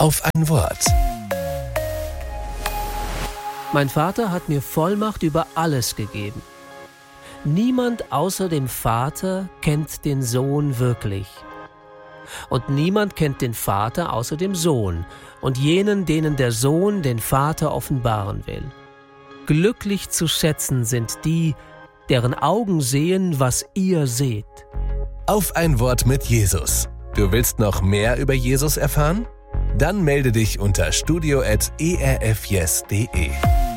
Auf ein Wort. Mein Vater hat mir Vollmacht über alles gegeben. Niemand außer dem Vater kennt den Sohn wirklich. Und niemand kennt den Vater außer dem Sohn und jenen, denen der Sohn den Vater offenbaren will. Glücklich zu schätzen sind die, deren Augen sehen, was ihr seht. Auf ein Wort mit Jesus. Du willst noch mehr über Jesus erfahren? Dann melde dich unter studio@erfyes.de.